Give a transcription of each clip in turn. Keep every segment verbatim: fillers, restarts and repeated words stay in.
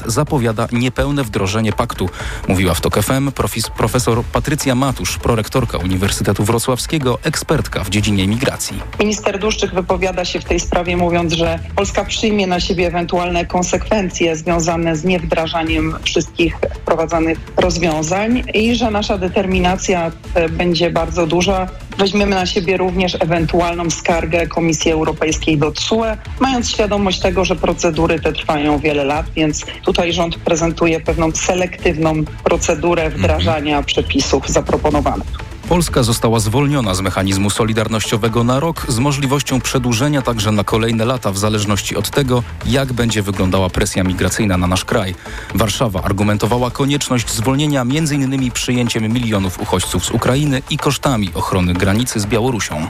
zapowiada niepełne wdrożenie paktu. Mówiła w TOK F M profis, profesor Patrycja Matusz, prorektorka Uniwersytetu Wrocławskiego, ekspertka w dziedzinie migracji. Minister Dłuszczyk wypowiada się w tej sprawie, mówiąc, że Polska przyjmie na siebie ewentualne konsekwencje związane z niewdrażaniem wszystkich wprowadzanych rozwiązań i że nasza determinacja będzie bardzo duża. Weźmiemy na siebie również ewentualną skargę Komisji Europejskiej do T S U E, mając świadomość tego, że procedury te trwają wiele lat, więc tutaj rząd prezentuje pewną selektywną procedurę wdrażania mhm. przepisów zaproponowanych. Polska została zwolniona z mechanizmu solidarnościowego na rok z możliwością przedłużenia także na kolejne lata w zależności od tego, jak będzie wyglądała presja migracyjna na nasz kraj. Warszawa argumentowała konieczność zwolnienia między innymi przyjęciem milionów uchodźców z Ukrainy i kosztami ochrony granicy z Białorusią.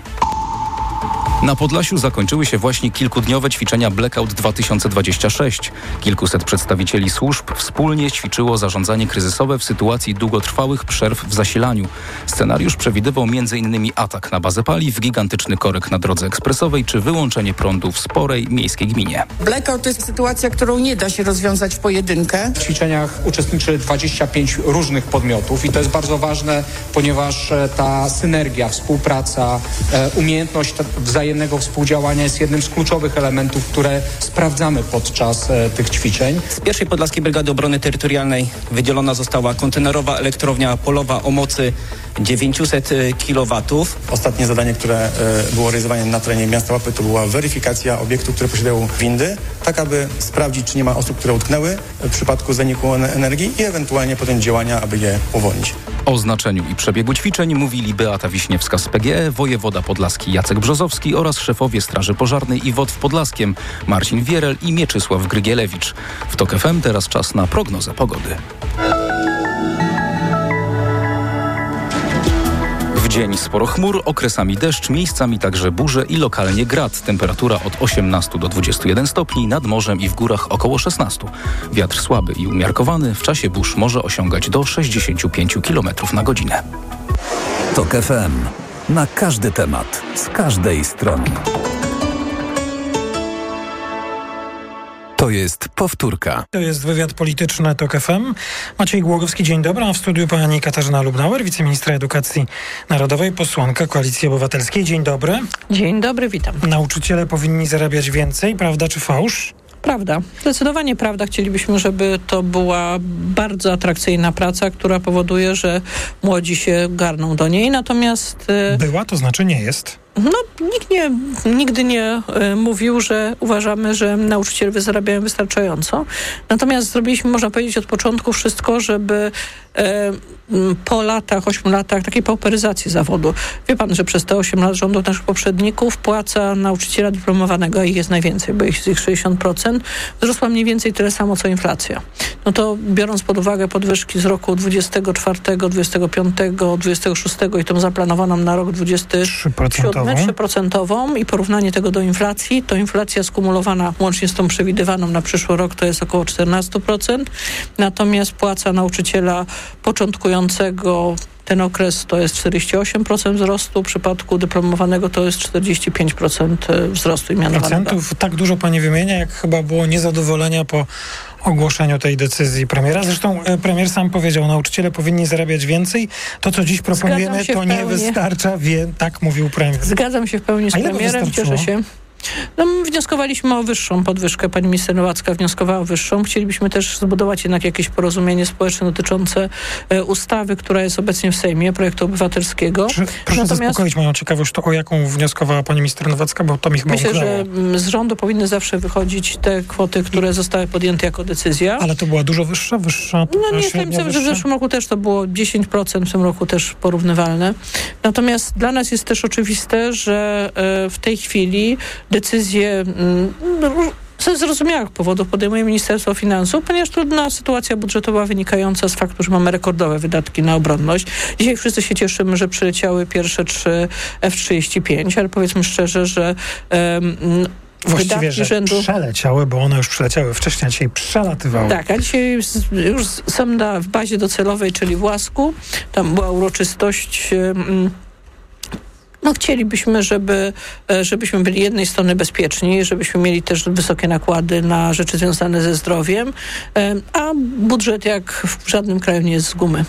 Na Podlasiu zakończyły się właśnie kilkudniowe ćwiczenia Blackout dwa tysiące dwadzieścia sześć. Kilkuset przedstawicieli służb wspólnie ćwiczyło zarządzanie kryzysowe w sytuacji długotrwałych przerw w zasilaniu. Scenariusz przewidywał między innymi atak na bazę paliw, gigantyczny korek na drodze ekspresowej czy wyłączenie prądu w sporej miejskiej gminie. Blackout to jest sytuacja, którą nie da się rozwiązać w pojedynkę. W ćwiczeniach uczestniczy dwadzieścia pięć różnych podmiotów i to jest bardzo ważne, ponieważ ta synergia, współpraca, umiejętność wzajemnego współdziałania jest jednym z kluczowych elementów, które sprawdzamy podczas e, tych ćwiczeń. Z pierwszej Podlaskiej Brygady Obrony Terytorialnej wydzielona została kontenerowa elektrownia polowa o mocy dziewięćset kilowatów. Ostatnie zadanie, które e, było realizowane na terenie miasta Łapy, to była weryfikacja obiektów, które posiadają windy, tak aby sprawdzić, czy nie ma osób, które utknęły w przypadku zaniku energii i ewentualnie podjąć działania, aby je uwolnić. O znaczeniu i przebiegu ćwiczeń mówili Beata Wiśniewska z P G E, wojewoda podlaski Jacek Brzozowski oraz szefowie Straży Pożarnej i Wod w Podlaskiem Marcin Wierel i Mieczysław Grygielewicz. W TOK F M teraz czas na prognozę pogody. W dzień sporo chmur, okresami deszcz, miejscami także burze i lokalnie grad. Temperatura od osiemnastu do dwudziestu jeden stopni, nad morzem i w górach około szesnastu. Wiatr słaby i umiarkowany, w czasie burz może osiągać do sześćdziesięciu pięciu kilometrów na godzinę. TOK F M. Na każdy temat, z każdej strony. To jest powtórka. To jest wywiad polityczny TOK F M. Maciej Głogowski, dzień dobry. A w studiu pani Katarzyna Lubnauer, wiceministra edukacji narodowej, posłanka Koalicji Obywatelskiej. Dzień dobry. Dzień dobry, witam. Nauczyciele powinni zarabiać więcej, prawda czy fałsz? Prawda. Zdecydowanie prawda. Chcielibyśmy, żeby to była bardzo atrakcyjna praca, która powoduje, że młodzi się garną do niej. Natomiast... Była, to znaczy nie jest. No, nikt nie, nigdy nie y, mówił, że uważamy, że nauczyciele zarabiają wystarczająco. Natomiast zrobiliśmy, można powiedzieć, od początku wszystko, żeby y, po latach, ośmiu latach takiej pauperyzacji zawodu. Wie pan, że przez te osiem lat rządów naszych poprzedników płaca nauczyciela dyplomowanego, a ich jest najwięcej, bo jest ich sześćdziesiąt procent, wzrosła mniej więcej tyle samo, co inflacja. No to biorąc pod uwagę podwyżki z roku dwudziestego czwartego, dwudziestego piątego, dwudziestego szóstego i tą zaplanowaną na rok dwudziesty siódmy, trzy procent i porównanie tego do inflacji, to inflacja skumulowana łącznie z tą przewidywaną na przyszły rok to jest około czternaście procent. Natomiast płaca nauczyciela początkującego ten okres to jest czterdzieści osiem procent wzrostu, w przypadku dyplomowanego to jest czterdzieści pięć procent wzrostu imianowanego. Procentów tak dużo pani wymienia, jak chyba było niezadowolenia po ogłoszeniu tej decyzji premiera. Zresztą e, premier sam powiedział, nauczyciele powinni zarabiać więcej. To, co dziś proponujemy, to nie wystarcza. Wie, tak mówił premier. Zgadzam się w pełni z premierem. Cieszę się. No, wnioskowaliśmy o wyższą podwyżkę. Pani minister Nowacka wnioskowała o wyższą. Chcielibyśmy też zbudować jednak jakieś porozumienie społeczne dotyczące e, ustawy, która jest obecnie w Sejmie, projektu obywatelskiego. Czy, proszę Natomiast, zaspokoić moją ciekawość, to o jaką wnioskowała pani minister Nowacka, bo to mi chyba Myślę, ugrało. że z rządu powinny zawsze wychodzić te kwoty, które zostały podjęte jako decyzja. Ale to była dużo wyższa? wyższa no nie jestem pewna, że w zeszłym roku też to było dziesięć procent, w tym roku też porównywalne. Natomiast dla nas jest też oczywiste, że e, w tej chwili decyzje ze zrozumiałych powodów podejmuje Ministerstwo Finansów, ponieważ trudna sytuacja budżetowa wynikająca z faktu, że mamy rekordowe wydatki na obronność. Dzisiaj wszyscy się cieszymy, że przyleciały pierwsze trzy F trzydzieści pięć, ale powiedzmy szczerze, że um, Właściwie, że rzędu... przeleciały, bo one już przyleciały wcześniej, a dzisiaj przelatywały. Tak, a dzisiaj już są na, w bazie docelowej, czyli w Łasku. Tam była uroczystość... Um, No chcielibyśmy, żeby, żebyśmy byli z jednej strony bezpieczni, żebyśmy mieli też wysokie nakłady na rzeczy związane ze zdrowiem, a budżet jak w żadnym kraju nie jest z gumy.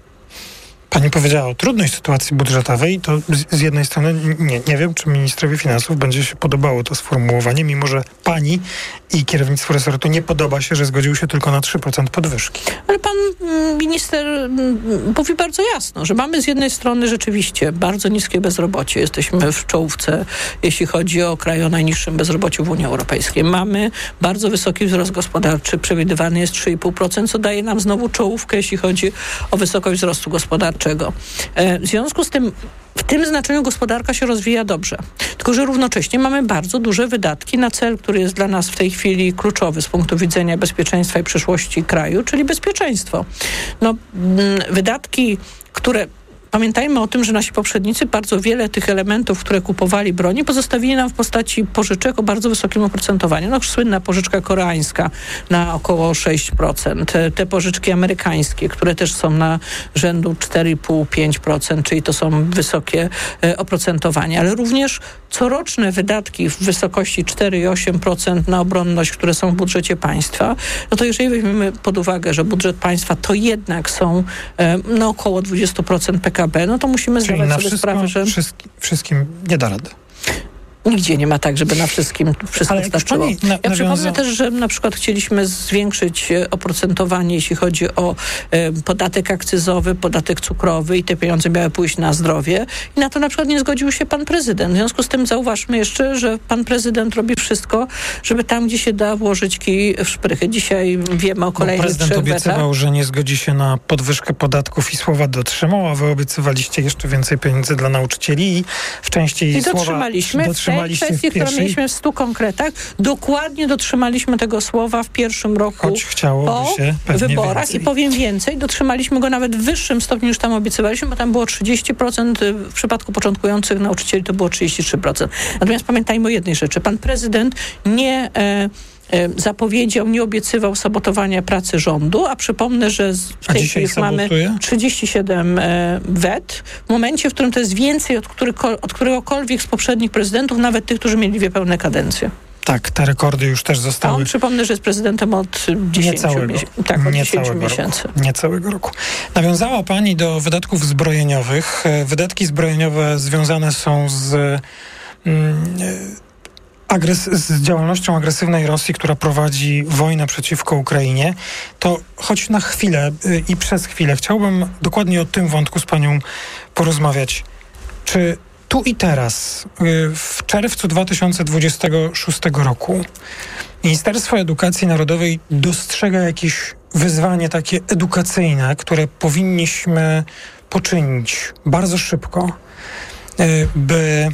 Pani powiedziała o trudnej sytuacji budżetowej, to z, z jednej strony nie, nie wiem, czy ministrowi finansów będzie się podobało to sformułowanie, mimo że pani i kierownictwo resortu nie podoba się, że zgodził się tylko na trzy procent podwyżki. Ale pan minister mówi bardzo jasno, że mamy z jednej strony rzeczywiście bardzo niskie bezrobocie. Jesteśmy w czołówce, jeśli chodzi o kraje o najniższym bezrobociu w Unii Europejskiej. Mamy bardzo wysoki wzrost gospodarczy, przewidywany jest trzy i pół procent, co daje nam znowu czołówkę, jeśli chodzi o wysokość wzrostu gospodarczego. W związku z tym w tym znaczeniu gospodarka się rozwija dobrze. Tylko że równocześnie mamy bardzo duże wydatki na cel, który jest dla nas w tej chwili kluczowy z punktu widzenia bezpieczeństwa i przyszłości kraju, czyli bezpieczeństwo. No, wydatki, które... Pamiętajmy o tym, że nasi poprzednicy bardzo wiele tych elementów, które kupowali broni, pozostawili nam w postaci pożyczek o bardzo wysokim oprocentowaniu. No, słynna pożyczka koreańska na około sześć procent. Te pożyczki amerykańskie, które też są na rzędu cztery i pół do pięciu procent, czyli to są wysokie e, oprocentowania. Ale również coroczne wydatki w wysokości cztery i osiem procent na obronność, które są w budżecie państwa, no to jeżeli weźmiemy pod uwagę, że budżet państwa to jednak są e, no, około dwadzieścia procent P K B, no to musimy Czyli zdawać na sobie wszystko, sprawę, że... Wszystkim, wszystkim nie da rady. Nigdzie nie ma tak, żeby na wszystkim wszystko Ale starczyło. pani na, ja nawiąza... przypomnę też, że na przykład chcieliśmy zwiększyć oprocentowanie, jeśli chodzi o e, podatek akcyzowy, podatek cukrowy i te pieniądze miały pójść na zdrowie. I na to na przykład nie zgodził się pan prezydent. W związku z tym zauważmy jeszcze, że pan prezydent robi wszystko, żeby tam, gdzie się da, włożyć kij w szprychy. Dzisiaj wiemy o kolejnych trzech Prezydent obiecywał, wetach. że nie zgodzi się na podwyżkę podatków i słowa dotrzymał, a wy obiecywaliście jeszcze więcej pieniędzy dla nauczycieli i w części I słowa dotrzymaliśmy, dotrzymaliście w tej kwestii, w pierwszej... którą mieliśmy w stu konkretach, dokładnie dotrzymaliśmy tego słowa w pierwszym roku Choć chciałoby po się pewnie wyborach więcej. i powiem więcej, dotrzymaliśmy go nawet w wyższym stopniu niż tam obiecywaliśmy, bo tam było trzydzieści procent, w przypadku początkujących nauczycieli to było trzydzieści trzy procent. Natomiast pamiętajmy o jednej rzeczy, pan prezydent nie... E, zapowiedział, nie obiecywał sabotowania pracy rządu, a przypomnę, że w tej chwili mamy trzydzieści siedem wet, w momencie, w którym to jest więcej od, któryko, od któregokolwiek z poprzednich prezydentów, nawet tych, którzy mieli dwie pełne kadencje. Tak, te rekordy już też zostały... A on, przypomnę, że jest prezydentem od dziesięciu miesięcy. Tak, od dziesięciu miesięcy. Roku. Nie całego roku. Nawiązała pani do wydatków zbrojeniowych. Wydatki zbrojeniowe związane są z... Mm, Agres- z działalnością agresywnej Rosji, która prowadzi wojnę przeciwko Ukrainie, to choć na chwilę y, i przez chwilę chciałbym dokładnie o tym wątku z panią porozmawiać. Czy tu i teraz, y, w czerwcu dwa tysiące dwudziestego szóstego roku Ministerstwo Edukacji Narodowej dostrzega jakieś wyzwanie takie edukacyjne, które powinniśmy poczynić bardzo szybko, y, by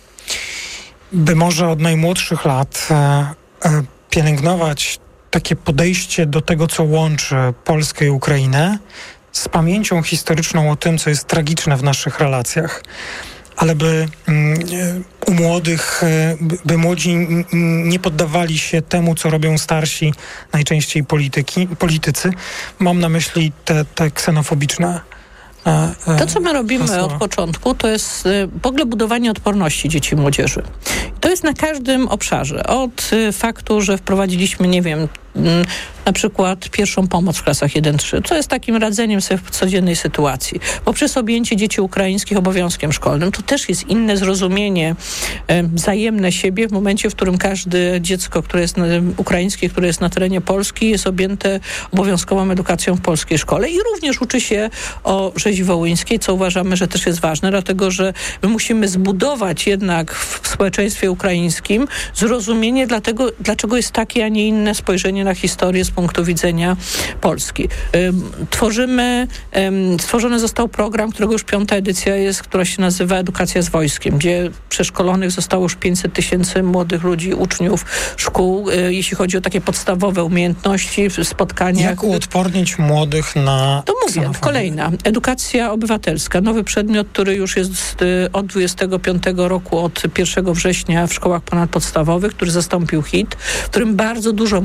by może od najmłodszych lat e, e, pielęgnować takie podejście do tego, co łączy Polskę i Ukrainę, z pamięcią historyczną o tym, co jest tragiczne w naszych relacjach, ale by mm, u młodych, by, by młodzi n, nie poddawali się temu, co robią starsi, najczęściej polityki, politycy. Mam na myśli te, te ksenofobiczne To, co my robimy hasła. Od początku, to jest w ogóle budowanie odporności dzieci i młodzieży. To jest na każdym obszarze. Od faktu, że wprowadziliśmy, nie wiem, na przykład pierwszą pomoc w klasach jeden trzy, co jest takim radzeniem sobie w codziennej sytuacji. Poprzez objęcie dzieci ukraińskich obowiązkiem szkolnym, to też jest inne zrozumienie e, wzajemne siebie w momencie, w którym każde dziecko, które jest na, ukraińskie, które jest na terenie Polski, jest objęte obowiązkową edukacją w polskiej szkole i również uczy się o rzezi wołyńskiej, co uważamy, że też jest ważne, dlatego, że my musimy zbudować jednak w społeczeństwie ukraińskim zrozumienie dlatego, dlaczego jest takie, a nie inne spojrzenie na historię z punktu widzenia Polski. Tworzymy, stworzony został program, którego już piąta edycja jest, która się nazywa Edukacja z wojskiem, gdzie przeszkolonych zostało już pięćset tysięcy młodych ludzi, uczniów szkół, jeśli chodzi o takie podstawowe umiejętności, spotkania. Jak uodpornić młodych na... To mówię, kolejna. Edukacja obywatelska. Nowy przedmiot, który już jest od dwudziestego piątego roku, od pierwszego września w szkołach ponadpodstawowych, który zastąpił H I T, w którym bardzo dużo mówimy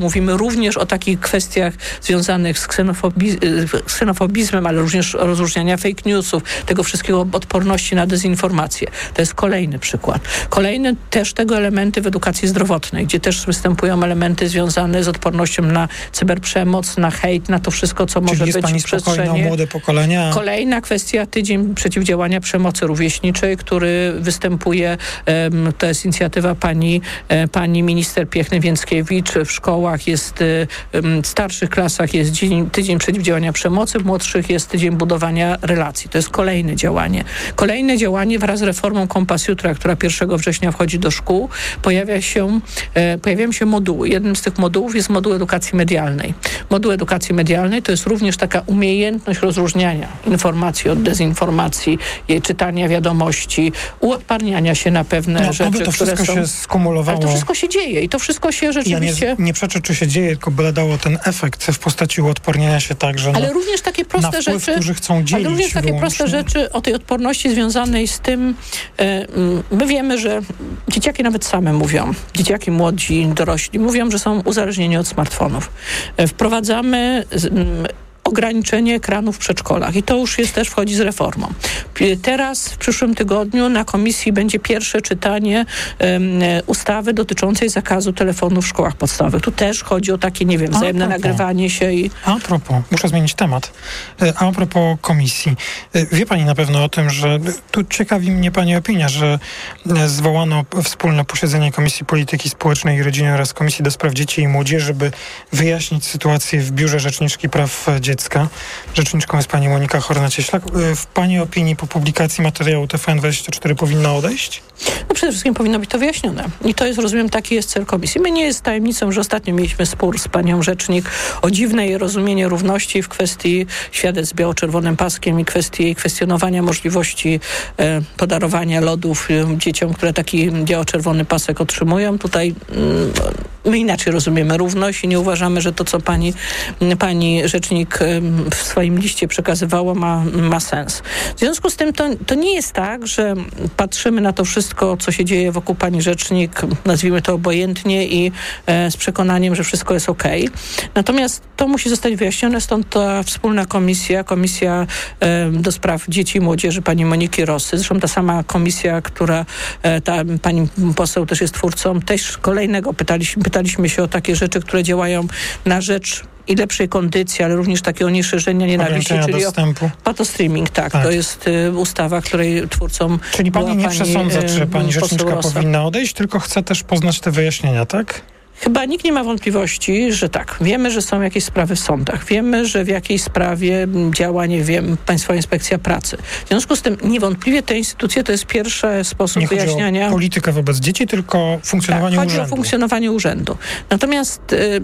również o takich kwestiach związanych z, ksenofobi- z ksenofobizmem, ale również rozróżniania fake newsów, tego wszystkiego, odporności na dezinformację. To jest kolejny przykład. Kolejny też tego elementy w edukacji zdrowotnej, gdzie też występują elementy związane z odpornością na cyberprzemoc, na hejt, na to wszystko, co Czyli może jest być pani w przestrzeni. spokojna o młode pokolenia? Kolejna kwestia, tydzień przeciwdziałania przemocy rówieśniczej, który występuje, um, to jest inicjatywa pani, e, pani minister Piechny-Więckiewicz. W szkołach jest, um, w starszych klasach jest dzień, tydzień przeciwdziałania przemocy, w młodszych jest tydzień budowania relacji. To jest kolejne działanie. Kolejne działanie wraz z reformą Kompas Jutra, która pierwszego września wchodzi do szkół, pojawia się, e, pojawiają się moduły. Jednym z tych modułów jest moduł edukacji medialnej. Moduł edukacji medialnej to jest również taka umiejętność rozróżniania informacji od dezinformacji, jej czytania wiadomości, uodparniania się na pewne no, rzeczy, to które wszystko są... się skumulowało. Ale to wszystko się dzieje i to wszystko się rzeczywiście... Ja nie, nie przeczę, czy się dzieje, tylko byle dało ten efekt w postaci uodporniania się także ale na, również takie proste na wpływ, rzeczy, którzy chcą dzielić ale również takie wyłącznie. proste rzeczy o tej odporności związanej z tym, e, my wiemy, że dzieciaki nawet same mówią, dzieciaki młodzi, dorośli, mówią, że są uzależnieni od smartfonów. E, wprowadzamy z, m, ograniczenie ekranów w przedszkolach i to już jest też wchodzi z reformą. Teraz w przyszłym tygodniu na komisji będzie pierwsze czytanie um, ustawy dotyczącej zakazu telefonu w szkołach podstawowych. Tu też chodzi o takie, nie wiem, wzajemne a nagrywanie się i... A propos, muszę zmienić temat. A propos komisji. Wie pani na pewno o tym, że tu ciekawi mnie pani opinia, że zwołano wspólne posiedzenie Komisji Polityki Społecznej i Rodziny oraz Komisji do Spraw Dzieci i Młodzieży, żeby wyjaśnić sytuację w Biurze Rzeczniczki Praw Dziecka. Rzeczniczką jest pani Monika Horna-Cieślak. W pani opinii po publikacji materiału T V N dwadzieścia cztery powinna odejść? No przede wszystkim powinno być to wyjaśnione. I to jest, rozumiem, taki jest cel komisji. My nie jest tajemnicą, że ostatnio mieliśmy spór z panią rzecznik o dziwne jej rozumienie równości w kwestii świadectw z biało-czerwonym paskiem i kwestii kwestionowania możliwości e, podarowania lodów e, dzieciom, które taki biało-czerwony pasek otrzymują. Tutaj mm, my inaczej rozumiemy równość i nie uważamy, że to, co pani, pani rzecznik e, w swoim liście przekazywała, ma, ma sens. W związku z tym to, to nie jest tak, że patrzymy na to wszystko, co się dzieje wokół pani rzecznik, nazwijmy to obojętnie i e, z przekonaniem, że wszystko jest okej. Natomiast to musi zostać wyjaśnione, stąd ta wspólna komisja, komisja e, do spraw dzieci i młodzieży pani Moniki Rosy, zresztą ta sama komisja, która e, ta pani poseł też jest twórcą, też kolejnego pytaliśmy, pytaliśmy się o takie rzeczy, które działają na rzecz i lepszej kondycji, ale również takiego nieszerzenia nienawiści, czyli dostępu. Patostreaming, tak, tak. To jest y, ustawa, której twórcą Czyli pani nie pani, przesądza, y, czy pani rzeczniczka Rosa. powinna odejść, tylko chce też poznać te wyjaśnienia, tak? Chyba nikt nie ma wątpliwości, że tak. Wiemy, że są jakieś sprawy w sądach. Wiemy, że w jakiej sprawie działa, nie wiem, Państwowa Inspekcja Pracy. W związku z tym niewątpliwie te instytucje to jest pierwszy sposób nie wyjaśniania... Nie chodzi o politykę wobec dzieci, tylko funkcjonowanie tak, chodzi urzędu. o funkcjonowanie urzędu. Natomiast... Y,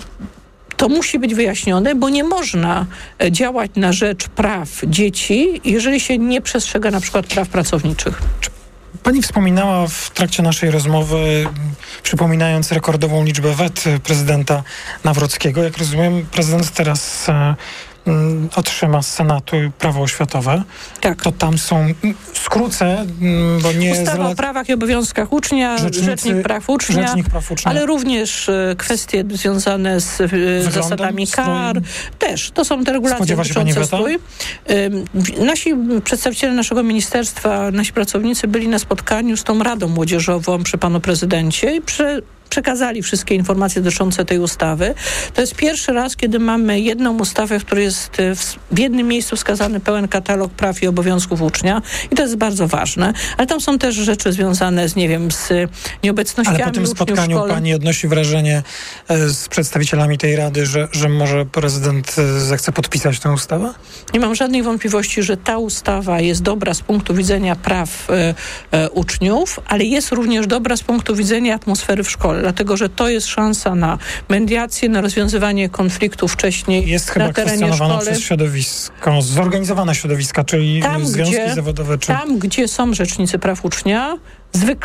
to musi być wyjaśnione, bo nie można działać na rzecz praw dzieci, jeżeli się nie przestrzega na przykład praw pracowniczych. Pani wspominała w trakcie naszej rozmowy, przypominając rekordową liczbę wet prezydenta Nawrockiego. Jak rozumiem, prezydent teraz e, m, otrzyma z Senatu prawo oświatowe. Tak. To tam są, skrócę, m, bo nie... Ustawa zrela- o prawach i obowiązkach ucznia, Rzecznicy, Rzecznik Praw Ucznia, Rzecznik Praw Ucznia. ale również e, kwestie związane z e, zasadami kar. Też. To są te regulacje Spodziewa się pani dotyczące weta? strój. E, nasi przedstawiciele naszego ministerstwa, nasi pracownicy byli na spotkaniu z tą Radą Młodzieżową przy panu prezydencie i przy przekazali wszystkie informacje dotyczące tej ustawy. To jest pierwszy raz, kiedy mamy jedną ustawę, w której jest w, w jednym miejscu wskazany pełen katalog praw i obowiązków ucznia i to jest bardzo ważne. Ale tam są też rzeczy związane z, nie wiem, z nieobecnościami Ale po tym uczniów spotkaniu w szkole. pani odnosi wrażenie e, z przedstawicielami tej Rady, że, że może prezydent e, zechce podpisać tę ustawę? Nie mam żadnej wątpliwości, że ta ustawa jest dobra z punktu widzenia praw e, e, uczniów, ale jest również dobra z punktu widzenia atmosfery w szkole, dlatego że to jest szansa na mediację, na rozwiązywanie konfliktów wcześniej jest na chyba terenie kwestionowana szkoły. przez środowisko, zorganizowane środowiska, czyli tam, związki gdzie, zawodowe. Czy... Tam, gdzie są rzecznicy praw ucznia, zwykle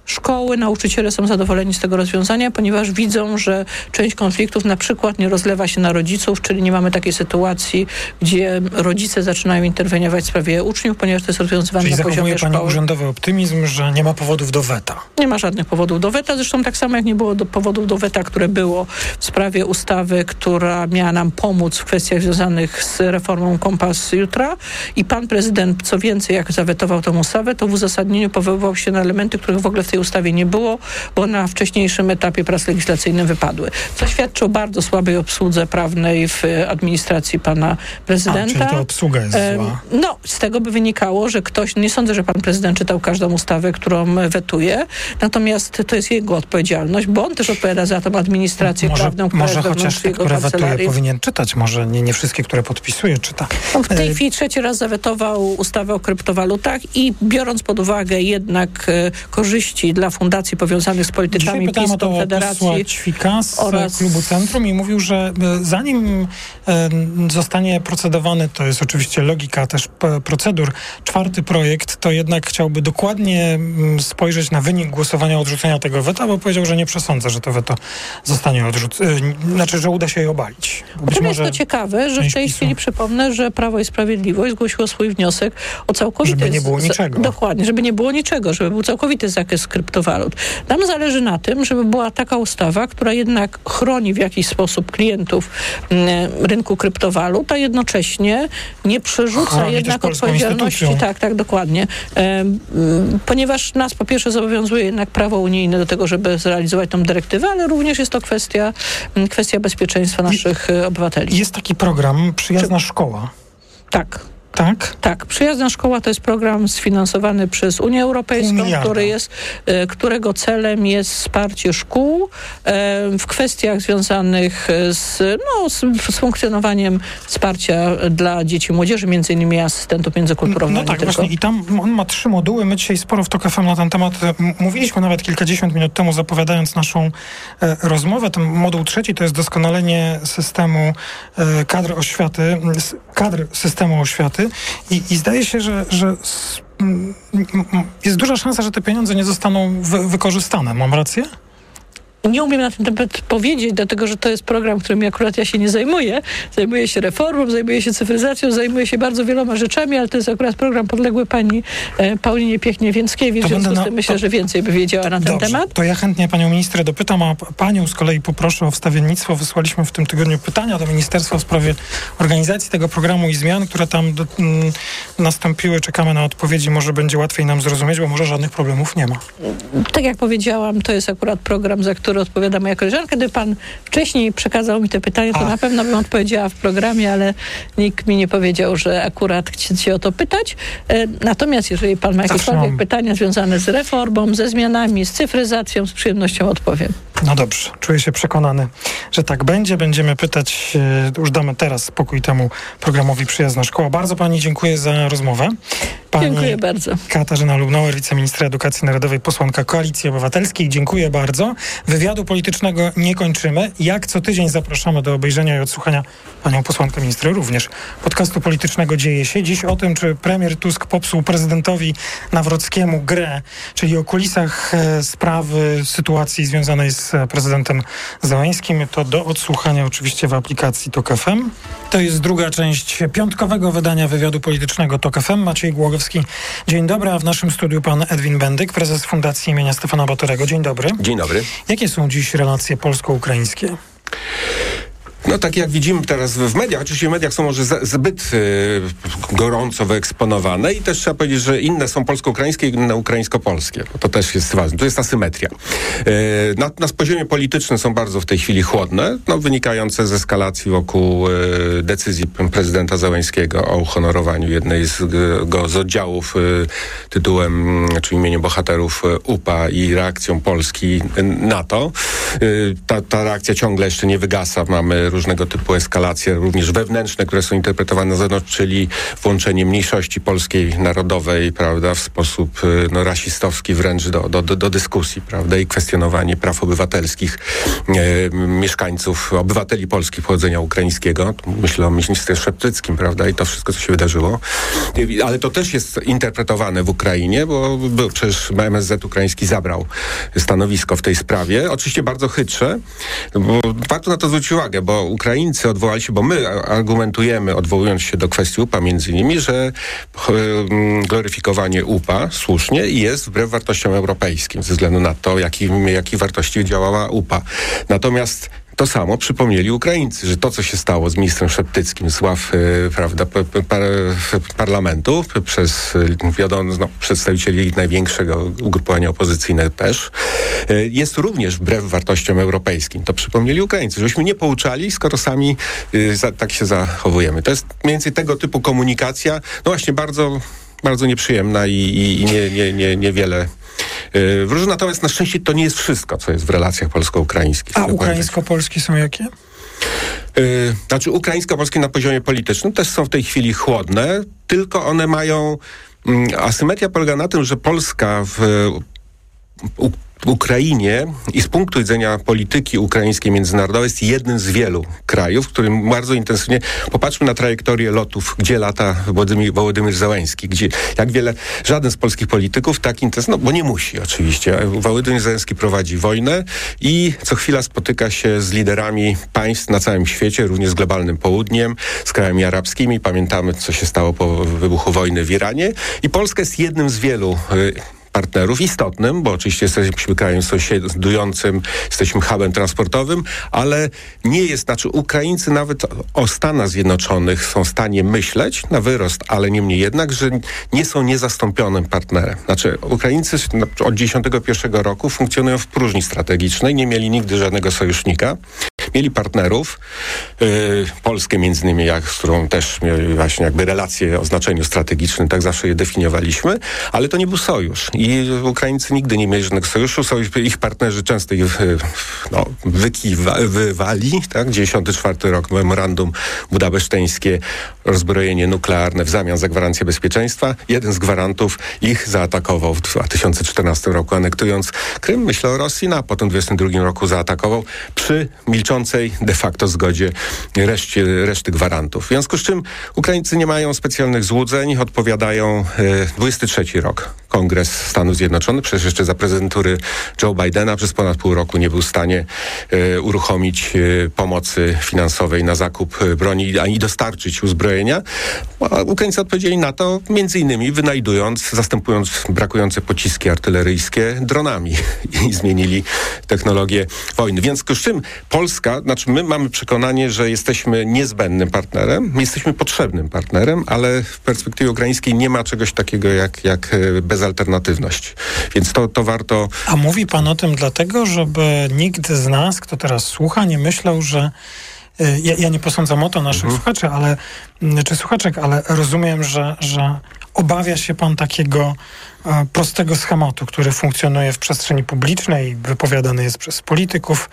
Szkoły, nauczyciele są zadowoleni z tego rozwiązania, ponieważ widzą, że część konfliktów na przykład nie rozlewa się na rodziców, czyli nie mamy takiej sytuacji, gdzie rodzice zaczynają interweniować w sprawie uczniów, ponieważ to jest rozwiązywane czyli na poziomie szkoły. Pani urzędowy optymizm, że nie ma powodów do weta. Nie ma żadnych powodów do weta, zresztą tak samo jak nie było do powodów do weta, które było w sprawie ustawy, która miała nam pomóc w kwestiach związanych z reformą Kompas Jutra i pan prezydent, co więcej, jak zawetował tę ustawę, to w uzasadnieniu powoływał się na elementy, których w ogóle w tej ustawie nie było, bo na wcześniejszym etapie prac legislacyjnych wypadły. Co świadczy o bardzo słabej obsłudze prawnej w administracji pana prezydenta. A, czyli to obsługa jest zła. No, z tego by wynikało, że ktoś, nie sądzę, że pan prezydent czytał każdą ustawę, którą wetuje, natomiast to jest jego odpowiedzialność, bo on też odpowiada za tą administrację może, prawną, która może jest chociaż te, które wetuje, powinien czytać, może nie, nie wszystkie, które podpisuje, czyta. On w tej chwili trzeci raz zawetował ustawę o kryptowalutach i biorąc pod uwagę jednak e, korzyści dla fundacji powiązanych z politykami PiS, Konfederacji Ćwika z oraz Klubu Centrum i mówił, że zanim e, zostanie procedowany, to jest oczywiście logika też p- procedur, czwarty projekt, to jednak chciałby dokładnie m, spojrzeć na wynik głosowania odrzucenia tego weta, bo powiedział, że nie przesądza, że to weto zostanie odrzucone, znaczy, że uda się je obalić. Być może jest to ciekawe, że w tej PiSu. chwili przypomnę, że Prawo i Sprawiedliwość zgłosiło swój wniosek o całkowity... Żeby nie było niczego. Z, dokładnie, żeby nie było niczego, żeby był całkowity zakaz kryptowalut. Nam zależy na tym, żeby była taka ustawa, która jednak chroni w jakiś sposób klientów m, rynku kryptowalut, a jednocześnie nie przerzuca chroni jednak odpowiedzialności. Tak, tak, dokładnie. E, m, ponieważ nas po pierwsze zobowiązuje jednak prawo unijne do tego, żeby zrealizować tą dyrektywę, ale również jest to kwestia, m, kwestia bezpieczeństwa naszych I, obywateli. Jest taki program Przyjazna Czy... Szkoła. Tak. Tak? Tak. Przyjazna Szkoła to jest program sfinansowany przez Unię Europejską, który jest, którego celem jest wsparcie szkół w kwestiach związanych z, no, z, z funkcjonowaniem wsparcia dla dzieci i młodzieży, między innymi asystentów międzykulturowych. No tak, właśnie. I tam on ma trzy moduły. My dzisiaj sporo w Tok F M na ten temat mówiliśmy nawet kilkadziesiąt minut temu, zapowiadając naszą e, rozmowę. Ten moduł trzeci to jest doskonalenie systemu e, kadr oświaty, kadr systemu oświaty. I, I zdaje się, że, że jest duża szansa, że te pieniądze nie zostaną wy, wykorzystane. Mam rację? Nie umiem na ten temat powiedzieć, dlatego że to jest program, którym akurat ja się nie zajmuję. Zajmuję się reformą, zajmuję się cyfryzacją, zajmuję się bardzo wieloma rzeczami, ale to jest akurat program podległy pani e, Paulinie Piechnie-Więckiewicz, w związku z tym myślę, to, że więcej by wiedziała na ten dobrze, temat. To ja chętnie panią ministrę dopytam, a panią z kolei poproszę o wstawiennictwo. Wysłaliśmy w tym tygodniu pytania do ministerstwa w sprawie organizacji tego programu i zmian, które tam do, m, nastąpiły. Czekamy na odpowiedzi, może będzie łatwiej nam zrozumieć, bo może żadnych problemów nie ma. Tak jak powiedziałam, to jest akurat program, za który odpowiada moja koleżanka. Gdy pan wcześniej przekazał mi te pytania, to Ach. na pewno bym odpowiedziała w programie, ale nikt mi nie powiedział, że akurat chcecie o to pytać. E, natomiast jeżeli pan ma jakiekolwiek pytania związane z reformą, ze zmianami, z cyfryzacją, z przyjemnością odpowiem. No dobrze, czuję się przekonany, że tak będzie. Będziemy pytać, e, już damy teraz spokój temu programowi Przyjazna Szkoła. Bardzo pani dziękuję za rozmowę. Pani dziękuję bardzo. Katarzyna Lubnauer, wiceministra edukacji narodowej, posłanka Koalicji Obywatelskiej. Dziękuję bardzo. Wywiadu politycznego nie kończymy. Jak co tydzień zapraszamy do obejrzenia i odsłuchania panią posłankę ministrę również podcastu politycznego Dzieje się. Dziś o tym, czy premier Tusk popsuł prezydentowi Nawrockiemu grę, czyli o kulisach e, sprawy, sytuacji związanej z prezydentem Zełańskim. To do odsłuchania oczywiście w aplikacji Tok F M. To jest druga część piątkowego wydania wywiadu politycznego Tok F M. Maciej Głogowski. Dzień dobry, a w naszym studiu pan Edwin Bendyk, prezes Fundacji imienia Stefana Batorego. Dzień dobry. Dzień dobry. Jakie są dziś relacje polsko-ukraińskie? No tak jak widzimy teraz w mediach, oczywiście w mediach są może za, zbyt y, gorąco wyeksponowane i też trzeba powiedzieć, że inne są polsko-ukraińskie i inne ukraińsko-polskie. To też jest ważne. To jest asymetria. Y, na, na poziomie politycznym są bardzo w tej chwili chłodne, no, wynikające z eskalacji wokół y, decyzji prezydenta Zełańskiego o uhonorowaniu jednej z, go z oddziałów y, tytułem czy imieniem bohaterów U P A i reakcją Polski na to. Y, ta, ta reakcja ciągle jeszcze nie wygasa. Mamy różnego typu eskalacje, również wewnętrzne, które są interpretowane na zewnątrz, czyli włączenie mniejszości polskiej narodowej, prawda, w sposób no, rasistowski wręcz do, do, do dyskusji, prawda, i kwestionowanie praw obywatelskich e, mieszkańców, obywateli polskich pochodzenia ukraińskiego. Myślę o ministrze Szeptyckim, prawda, i to wszystko, co się wydarzyło. Ale to też jest interpretowane w Ukrainie, bo, bo przecież M S Z ukraiński zabrał stanowisko w tej sprawie. Oczywiście bardzo chytrze, bo warto na to zwrócić uwagę, bo Ukraińcy odwołali się, bo my argumentujemy, odwołując się do kwestii U P A między innymi, że gloryfikowanie U P A słusznie jest wbrew wartościom europejskim, ze względu na to, jakimi, jakich wartości działała U P A. Natomiast to samo przypomnieli Ukraińcy, że to, co się stało z ministrem Szeptyckim z ław y, prawda, p, p, par, parlamentu p, przez wiadomo, no, przedstawicieli największego ugrupowania opozycyjnego też, y, jest również wbrew wartościom europejskim. To przypomnieli Ukraińcy, żebyśmy nie pouczali, skoro sami y, za, tak się zachowujemy. To jest mniej więcej tego typu komunikacja, no właśnie bardzo, bardzo nieprzyjemna i, i, i nie, nie, nie, niewiele Yy, wróży. Natomiast na szczęście to nie jest wszystko, co jest w relacjach polsko-ukraińskich. A ukraińsko-polskie są jakie? Yy, znaczy ukraińsko-polskie na poziomie politycznym też są w tej chwili chłodne, tylko one mają... Yy, asymetria polega na tym, że Polska w... U, W Ukrainie i z punktu widzenia polityki ukraińskiej międzynarodowej jest jednym z wielu krajów, w którym bardzo intensywnie popatrzmy na trajektorię lotów, gdzie lata Wołodymyr, Wołodymyr Zełenski, gdzie jak wiele, żaden z polskich polityków tak intensywnie, no bo nie musi oczywiście. Wołodymyr Zełenski prowadzi wojnę i co chwila spotyka się z liderami państw na całym świecie, również z globalnym południem, z krajami arabskimi. Pamiętamy, co się stało po wybuchu wojny w Iranie i Polska jest jednym z wielu y, partnerów istotnym, bo oczywiście jesteśmy krajem sąsiadującym, jesteśmy hubem transportowym, ale nie jest, znaczy Ukraińcy nawet o Stanach Zjednoczonych są w stanie myśleć na wyrost, ale niemniej jednak, że nie są niezastąpionym partnerem. Znaczy Ukraińcy od dziewięćdziesiątego pierwszego roku funkcjonują w próżni strategicznej, nie mieli nigdy żadnego sojusznika. Mieli partnerów, yy, Polskę między innymi, jak, z którą też mieli właśnie jakby relacje o znaczeniu strategicznym, tak zawsze je definiowaliśmy, ale to nie był sojusz. I Ukraińcy nigdy nie mieli żadnego sojuszu, są ich partnerzy często ich no, wykiwali, tak? dziewięćdziesiąty czwarty rok, memorandum budapeszteńskie, rozbrojenie nuklearne w zamian za gwarancję bezpieczeństwa. Jeden z gwarantów ich zaatakował w dwa tysiące czternastym roku, anektując Krym, myślę o Rosji, no, a potem w dwudziestym drugim roku zaatakował przy milczącej de facto zgodzie reszcie, reszty gwarantów. W związku z czym Ukraińcy nie mają specjalnych złudzeń, odpowiadają e, dwudziesty trzeci rok. Kongres Stanów Zjednoczonych, przecież jeszcze za prezydentury Joe Bidena przez ponad pół roku nie był w stanie e, uruchomić e, pomocy finansowej na zakup e, broni ani dostarczyć uzbrojenia. A Ukraińcy odpowiedzieli na to między innymi wynajdując, zastępując brakujące pociski artyleryjskie dronami i zmienili technologię wojny. W związku z czym Polska, znaczy my mamy przekonanie, że jesteśmy niezbędnym partnerem, jesteśmy potrzebnym partnerem, ale w perspektywie ukraińskiej nie ma czegoś takiego jak, jak bezalternatywność. Więc to, to warto... A mówi pan o tym dlatego, żeby nikt z nas, kto teraz słucha, nie myślał, że ja, ja nie posądzam o to naszych mhm. słuchaczy, ale, czy słuchaczek, ale rozumiem, że, że obawia się pan takiego e, prostego schematu, który funkcjonuje w przestrzeni publicznej, wypowiadany jest przez polityków,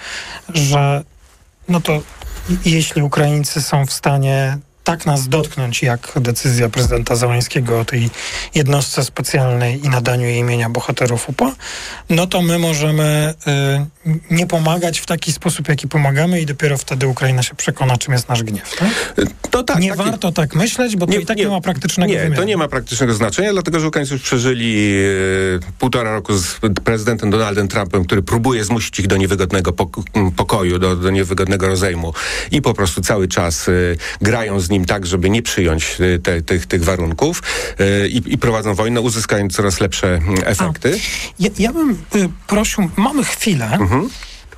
że no to jeśli Ukraińcy są w stanie tak nas dotknąć, jak decyzja prezydenta Zełenskiego o tej jednostce specjalnej i nadaniu jej imienia bohaterów U P A, no to my możemy y, nie pomagać w taki sposób, jaki pomagamy i dopiero wtedy Ukraina się przekona, czym jest nasz gniew. Tak? To tak, nie taki... warto tak myśleć, bo to nie, i tak nie, nie ma praktycznego nie, wymiaru. To nie ma praktycznego znaczenia, dlatego że Ukraińcy już przeżyli y, półtora roku z prezydentem Donaldem Trumpem, który próbuje zmusić ich do niewygodnego pok- pokoju, do, do niewygodnego rozejmu i po prostu cały czas y, grają z nim tak, żeby nie przyjąć te, te, tych warunków yy, i prowadzą wojnę, uzyskując coraz lepsze efekty. Ja, ja bym y, prosił, mamy chwilę mhm.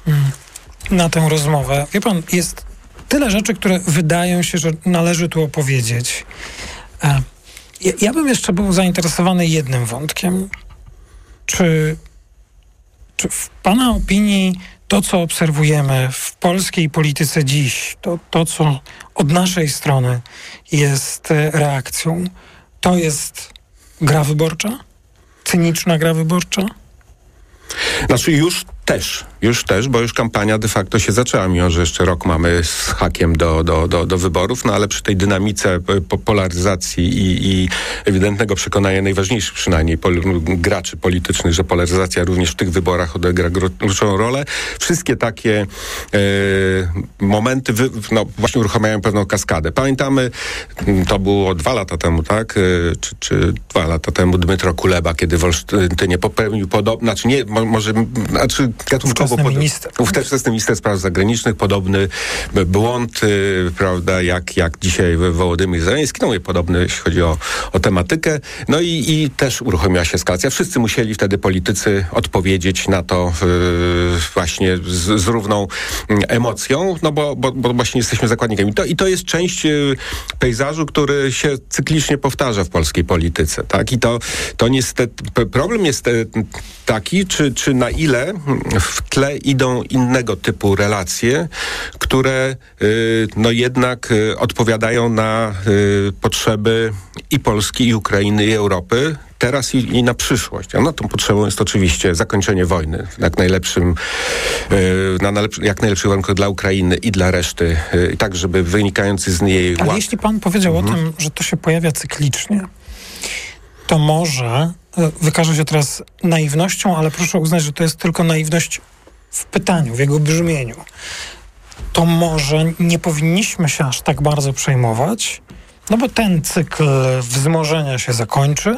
y, na tę rozmowę. Wie pan, jest tyle rzeczy, które wydają się, że należy tu opowiedzieć. Y, ja, ja bym jeszcze był zainteresowany jednym wątkiem. Czy, czy w pana opinii to, co obserwujemy w polskiej polityce dziś, to, to co od naszej strony jest reakcją, to jest gra wyborcza? Cyniczna gra wyborcza? Znaczy już też już też, bo już kampania de facto się zaczęła, mimo że jeszcze rok mamy z hakiem do, do, do, do wyborów, no ale przy tej dynamice polaryzacji i, i ewidentnego przekonania najważniejszych przynajmniej pol, graczy politycznych, że polaryzacja również w tych wyborach odegra kluczową rolę. Wszystkie takie e, momenty wy, no, właśnie uruchamiają pewną kaskadę. Pamiętamy, to było dwa lata temu, tak? E, czy, czy dwa lata temu Dmytro Kuleba, kiedy w Olsztynie popełnił podobny, znaczy nie, może, znaczy gatunkowo ówczesny minister. Ówczesny minister spraw zagranicznych, podobny błąd, y, prawda, jak, jak dzisiaj Wołodymyr Zełenski, no mówię, podobny, jeśli chodzi o, o tematykę. No i, i też uruchomiła się eskalacja. Wszyscy musieli wtedy politycy odpowiedzieć na to y, właśnie z, z równą emocją, no bo, bo, bo właśnie jesteśmy zakładnikami. To, I to jest część y, pejzażu, który się cyklicznie powtarza w polskiej polityce, tak? I to, to niestety, problem jest taki, czy, czy na ile w tle idą innego typu relacje, które y, no jednak y, odpowiadają na y, potrzeby i Polski, i Ukrainy, i Europy, teraz i, i na przyszłość. A no tą potrzebą jest oczywiście zakończenie wojny w jak najlepszym, yy, na najlepszy, jak najlepszych warunkach dla Ukrainy i dla reszty, yy, tak żeby wynikający z niej Ale ład... jeśli pan powiedział mhm. o tym, że to się pojawia cyklicznie, to może wykaże się teraz naiwnością, ale proszę uznać, że to jest tylko naiwność w pytaniu, w jego brzmieniu. To może nie powinniśmy się aż tak bardzo przejmować, no bo ten cykl wzmożenia się zakończy,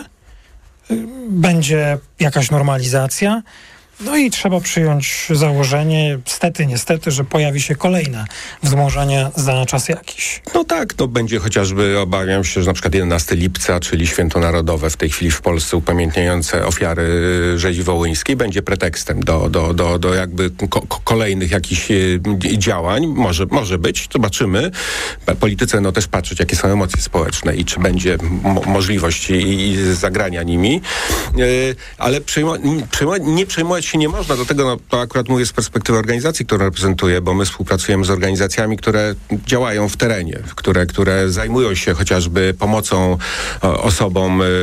będzie jakaś normalizacja, no i trzeba przyjąć założenie, stety, niestety, że pojawi się kolejne wzmożenie za czas jakiś. No tak, to będzie chociażby, obawiam się, że na przykład jedenastego lipca, czyli Święto Narodowe w tej chwili w Polsce upamiętniające ofiary rzezi wołyńskiej, będzie pretekstem do, do, do, do jakby ko- kolejnych jakichś działań. Może, może być, zobaczymy. Politycy no też patrzeć, jakie są emocje społeczne i czy będzie mo- możliwość i, i zagrania nimi. Yy, ale przejmo- przejmo- nie przejmować się nie można, do tego no, to akurat mówię z perspektywy organizacji, którą reprezentuję, bo my współpracujemy z organizacjami, które działają w terenie, które, które zajmują się chociażby pomocą o, osobom, y,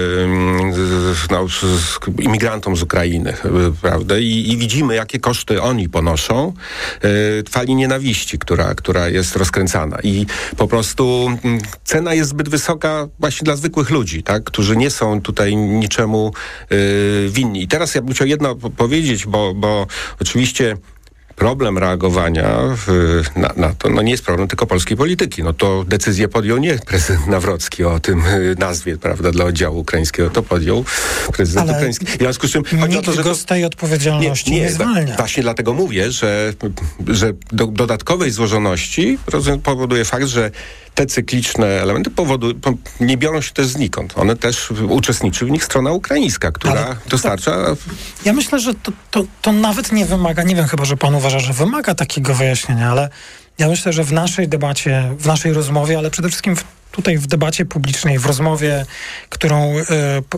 no, z, imigrantom z Ukrainy, prawda? I, i widzimy, jakie koszty oni ponoszą y, fali nienawiści, która, która jest rozkręcana. I po prostu y, cena jest zbyt wysoka właśnie dla zwykłych ludzi, tak? Którzy nie są tutaj niczemu y, winni. I teraz ja bym chciał jedno powiedzieć, Bo, bo oczywiście problem reagowania w, na, na to no nie jest problem tylko polskiej polityki. No to decyzję podjął nie prezydent Nawrocki o tym nazwie, prawda, dla oddziału ukraińskiego. To podjął prezydent Ale ukraiński. W związku z czym chodzi o to, że go z tej odpowiedzialności nie, nie, nie zwalnia. Właśnie dlatego mówię, że, że do, dodatkowej złożoności powoduje fakt, że te cykliczne elementy powodu, po, nie biorą się też znikąd. One też uczestniczy w nich strona ukraińska, która Ale dostarcza... To, ja myślę, że to, to, to nawet nie wymaga, nie wiem, chyba, że pan uważa, że wymaga takiego wyjaśnienia, ale ja myślę, że w naszej debacie, w naszej rozmowie, ale przede wszystkim w, tutaj w debacie publicznej, w rozmowie, którą y,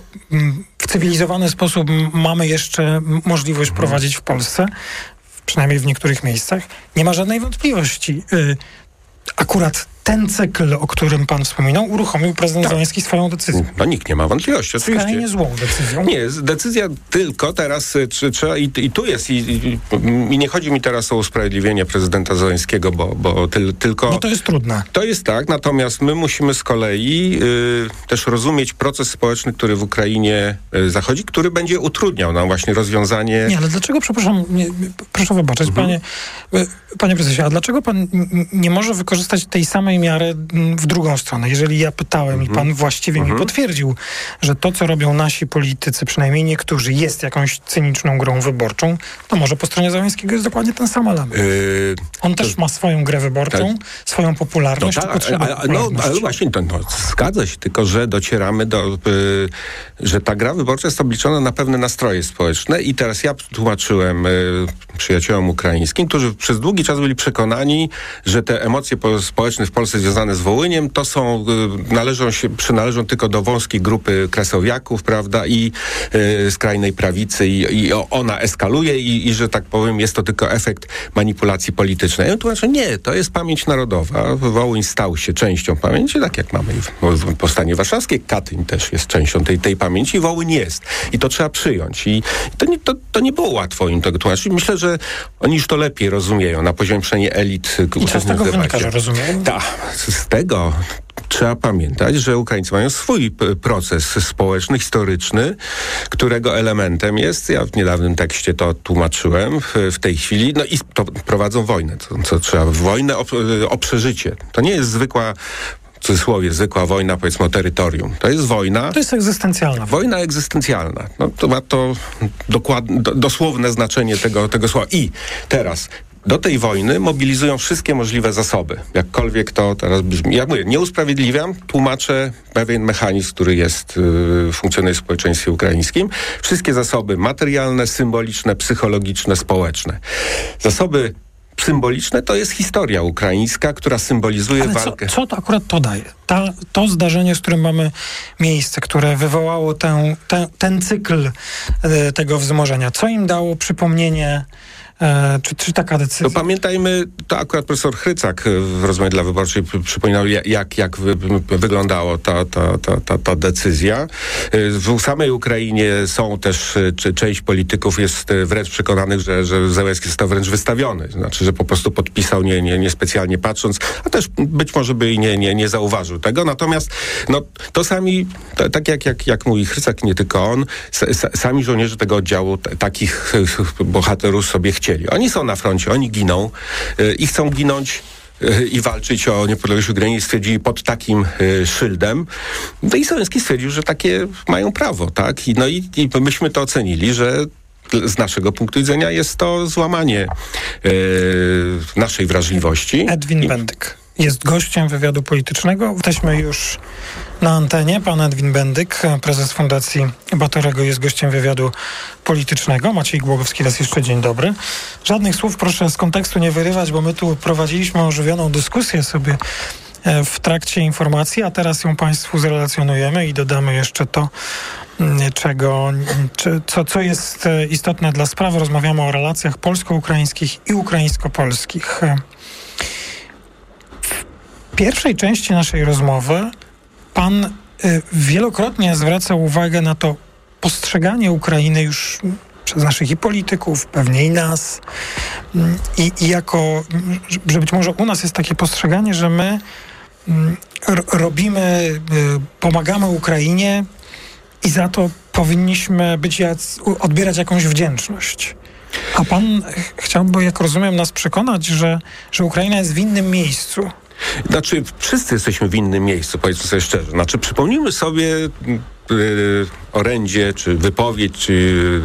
w cywilizowany sposób mamy jeszcze możliwość hmm. prowadzić w Polsce, przynajmniej w niektórych miejscach, nie ma żadnej wątpliwości. Y, akurat ten cykl, o którym pan wspominał, uruchomił prezydent tak. Zełenski swoją decyzją. No nikt nie ma wątpliwości, oczywiście. Skrajnie złą decyzją. Nie, decyzja tylko teraz czy, trzeba i, i tu jest i, i, i nie chodzi mi teraz o usprawiedliwienie prezydenta Zełenskiego, bo, bo ty, tylko... No to jest trudne. To jest tak, natomiast my musimy z kolei y, też rozumieć proces społeczny, który w Ukrainie y, zachodzi, który będzie utrudniał nam właśnie rozwiązanie... Nie, ale dlaczego, przepraszam, nie, proszę wybaczyć, mhm. panie, panie prezesie, a dlaczego pan nie może wykorzystać tej samej miarę w drugą stronę? Jeżeli ja pytałem mm-hmm. i pan właściwie mm-hmm. mi potwierdził, że to, co robią nasi politycy, przynajmniej niektórzy, jest jakąś cyniczną grą wyborczą, to może po stronie Zełenskiego jest dokładnie ten sam element. Yy, On to, też ma swoją grę wyborczą, tak, swoją popularność. No, tak, ale, no, ale właśnie, to, no, zgadza się, tylko że docieramy do, yy, że ta gra wyborcza jest obliczona na pewne nastroje społeczne i teraz ja tłumaczyłem yy, przyjaciołom ukraińskim, którzy przez długi czas byli przekonani, że te emocje społeczne w Polsce związane z Wołyniem, to są, należą się, przynależą tylko do wąskiej grupy kresowiaków, prawda, i y, skrajnej prawicy i, i ona eskaluje i, i, że tak powiem, jest to tylko efekt manipulacji politycznej. Ja tłumaczę, nie, to jest pamięć narodowa. Wołyń stał się częścią pamięci, tak jak mamy w, w Powstanie Warszawskie. Katyń też jest częścią tej, tej pamięci i Wołyń jest. I to trzeba przyjąć. I to nie, to, to nie było łatwo im tego tłumaczyć. Myślę, że że oni już to lepiej rozumieją na poziomie przynajmniej elit I co z tego wynika, że rozumieją? Tak, z tego trzeba pamiętać, że Ukraińcy mają swój p- proces społeczny, historyczny, którego elementem jest, ja w niedawnym tekście to tłumaczyłem, w, w tej chwili, no i to prowadzą wojnę, co, co trzeba, wojnę o, o przeżycie. To nie jest zwykła, w cudzysłowie, zwykła wojna, powiedzmy, o terytorium. To jest wojna... To jest egzystencjalna. Wojna egzystencjalna. No, to ma to dokładne, do, dosłowne znaczenie tego, tego słowa. I teraz... Do tej wojny mobilizują wszystkie możliwe zasoby. Jakkolwiek to teraz brzmi. Ja mówię, nie usprawiedliwiam, tłumaczę pewien mechanizm, który jest, yy, funkcjonuje w społeczeństwie ukraińskim. Wszystkie zasoby materialne, symboliczne, psychologiczne, społeczne. Zasoby symboliczne to jest historia ukraińska, która symbolizuje Ale walkę. Co, co to akurat to daje? Ta, to zdarzenie, z którym mamy miejsce, które wywołało tę, tę, ten cykl e, tego wzmożenia, co im dało przypomnienie? E, czy, czy taka decyzja? To pamiętajmy, to akurat profesor Chrycak w rozmowie dla Wyborczej przypominał, jak, jak wy, wyglądała ta, ta, ta, ta, ta decyzja. W samej Ukrainie są też, czy część polityków jest wręcz przekonanych, że, że Zełenski został wręcz wystawiony. Znaczy, że po prostu podpisał nie, nie, nie specjalnie patrząc, a też być może by i nie, nie, nie zauważył tego. Natomiast no, to sami, to, tak jak, jak, jak mówi Chrycak, nie tylko on, s, sami żołnierze tego oddziału t, takich bohaterów sobie chcieli. Oni są na froncie, oni giną yy, i chcą ginąć yy, i walczyć o niepodległość Ukrainy. Stwierdzili pod takim yy, szyldem. No i Zełenski stwierdził, że takie mają prawo, tak? I, no i, i myśmy to ocenili, że z naszego punktu widzenia jest to złamanie yy, naszej wrażliwości. Edwin I... Bendyk jest gościem wywiadu politycznego. Jesteśmy już na antenie. Pan Edwin Bendyk, prezes Fundacji Batorego, jest gościem wywiadu politycznego. Maciej Głogowski, raz jeszcze dzień dobry. Żadnych słów proszę z kontekstu nie wyrywać, bo my tu prowadziliśmy ożywioną dyskusję sobie w trakcie informacji, a teraz ją Państwu zrelacjonujemy i dodamy jeszcze to, czego, co, co jest istotne dla sprawy. Rozmawiamy o relacjach polsko-ukraińskich i ukraińsko-polskich. W pierwszej części naszej rozmowy pan y, wielokrotnie zwracał uwagę na to postrzeganie Ukrainy już przez naszych i polityków, pewnie i nas. I, i jako, że być może u nas jest takie postrzeganie, że my r- robimy, y, pomagamy Ukrainie i za to powinniśmy być jac, odbierać jakąś wdzięczność. A pan chciałby, jak rozumiem, nas przekonać, że, że Ukraina jest w innym miejscu. Znaczy, wszyscy jesteśmy w innym miejscu, powiedzmy sobie szczerze. Znaczy, przypomnijmy sobie yy, orędzie, czy wypowiedź, czy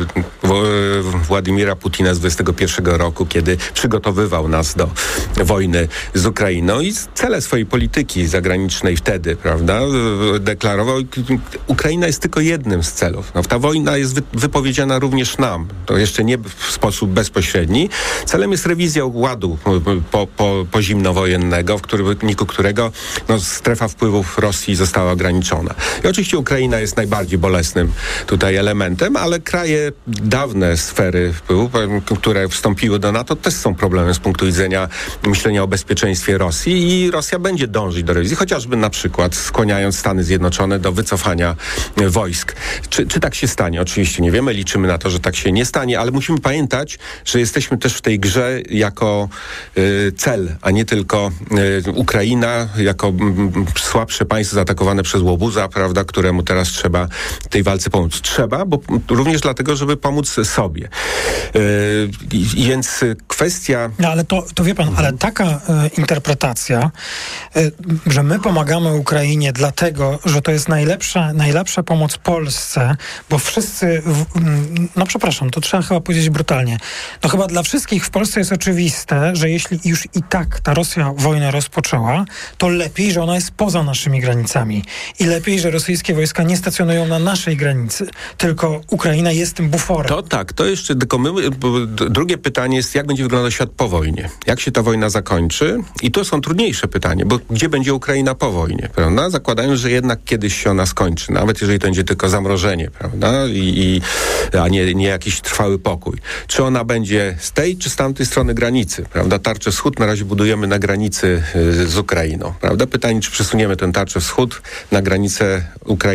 yy, Władimira Putina z dwudziestego pierwszego roku, kiedy przygotowywał nas do wojny z Ukrainą i cele swojej polityki zagranicznej wtedy, prawda, deklarował, Ukraina jest tylko jednym z celów. No, ta wojna jest wy, wypowiedziana również nam. To jeszcze nie w sposób bezpośredni. Celem jest rewizja ładu po, po, pozimnowojennego, w którym w wyniku którego no, strefa wpływów Rosji została ograniczona. I oczywiście Ukraina jest najbardziej bolesnym tutaj elementem, ale kraje, dawne sfery wpływu, które wstąpiły do NATO, też są problemem z punktu widzenia myślenia o bezpieczeństwie Rosji i Rosja będzie dążyć do rewizji, chociażby na przykład skłaniając Stany Zjednoczone do wycofania wojsk. Czy, czy tak się stanie? Oczywiście nie wiemy, liczymy na to, że tak się nie stanie, ale musimy pamiętać, że jesteśmy też w tej grze jako y, cel, a nie tylko y, Ukraina jako m, słabsze państwo zaatakowane przez łobuza, prawda, któremu teraz trzeba tej walce pomóc. Trzeba, bo również dlatego, żeby pomóc sobie. Yy, więc kwestia... No ale to, to wie pan, ale taka y, interpretacja, y, że my pomagamy Ukrainie dlatego, że to jest najlepsza, najlepsza pomoc Polsce, bo wszyscy, w, no przepraszam, to trzeba chyba powiedzieć brutalnie, no chyba dla wszystkich w Polsce jest oczywiste, że jeśli już i tak ta Rosja wojnę rozpoczęła, to lepiej, że ona jest poza naszymi granicami i lepiej, że rosyjskie wojska nie stacjonują na naszej granicy, tylko Ukraina jest tym buforem. To tak, to jeszcze tylko my, drugie pytanie jest, jak będzie wyglądał świat po wojnie? Jak się ta wojna zakończy? I to są trudniejsze pytanie, bo gdzie będzie Ukraina po wojnie, prawda? Zakładając, że jednak kiedyś się ona skończy, nawet jeżeli to będzie tylko zamrożenie, prawda? I, i, a nie, nie jakiś trwały pokój. Czy ona będzie z tej, czy z tamtej strony granicy, prawda? Tarczę wschód na razie budujemy na granicy y, z Ukrainą, prawda? Pytanie, czy przesuniemy tę tarczę wschód na granicę Ukrainy